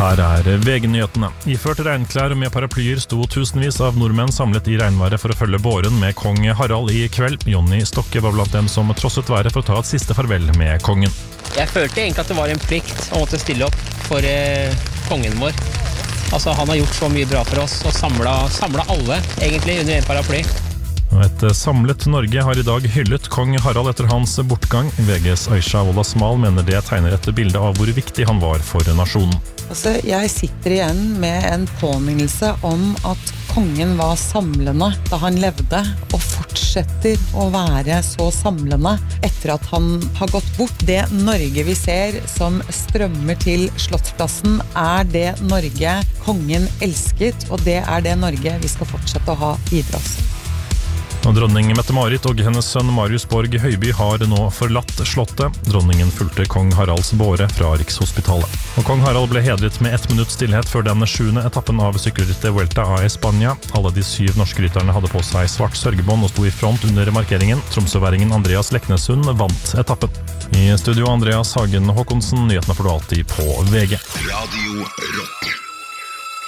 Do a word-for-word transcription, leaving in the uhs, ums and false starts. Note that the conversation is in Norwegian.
Her er V G-nyhetene. Iført regnklær med paraplyer sto tusenvis av nordmenn samlet i regnværet for å følge båren med kong Harald i kveld. Jonny Stokke var blant dem som trosset været for å ta et siste farvel med kongen. Jeg følte egentlig at det var en plikt å måtte stille opp for eh, kongen vår. Altså, han har gjort så mye bra for oss og samlet, samlet alle egentlig under en paraply. Et samlet Norge har i dag hyllet kong Harald etter hans bortgang. V G's Aisha Wolasmal mener det tegner et bilde av hvor viktig han var for nasjonen. Altså, jeg sitter igjen med en påminnelse om at kongen var samlende da han levde, og fortsetter å være så samlende etter at han har gått bort. Det Norge vi ser som strømmer til Slottsplassen er det Norge kongen elsket, og det er det Norge vi skal fortsette å ha videre også. Og dronning Mette-Marit og hennes sønn Marius Borg Høiby har nå forlatt slottet. Dronningen fulgte kong Haralds båre fra Rikshospitalet. Og kong Harald ble hedret med ett minutt stillhet før den sjuende etappen av sykkelrittet Vuelta a España. Alle de syv norske rytterne hadde på seg svart sørgebånd og sto i front under markeringen. Tromsøværingen Andreas Leknessund vant etappen. I studio Andreas Hagen Håkonsen, nyhetene får du alltid på V G. Radio Rock.